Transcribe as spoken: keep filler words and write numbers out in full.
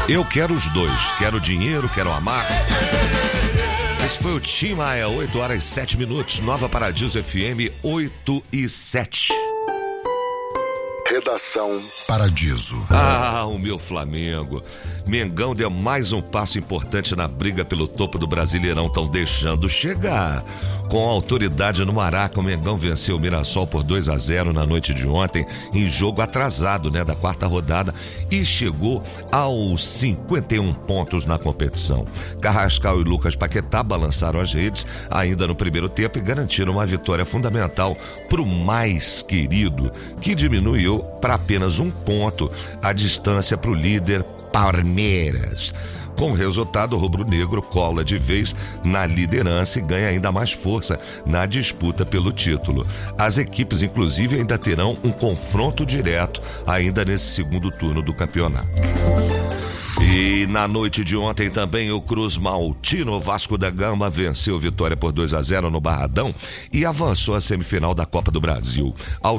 Eu quero os dois, quero dinheiro, quero amar. Esse foi o Tim Maia, oito horas e sete minutos, Nova Paradiso F M, oito e sete. Redação Paradiso. Ah, o meu Flamengo. Mengão deu mais um passo importante na briga pelo topo do Brasileirão, estão deixando chegar. Com autoridade no Maraca, o Mengão venceu o Mirassol por dois a zero na noite de ontem, em jogo atrasado, né, da quarta rodada, e chegou aos cinquenta e um pontos na competição. Carrascal e Lucas Paquetá balançaram as redes ainda no primeiro tempo e garantiram uma vitória fundamental para o mais querido, que diminuiu para apenas um ponto a distância para o líder Palmeiras. Com o resultado, o rubro-negro cola de vez na liderança e ganha ainda mais força na disputa pelo título. As equipes, inclusive, ainda terão um confronto direto ainda nesse segundo turno do campeonato. E na noite de ontem também o Cruz Maltino Vasco da Gama venceu Vitória por dois a zero no Barradão e avançou à semifinal da Copa do Brasil. Ao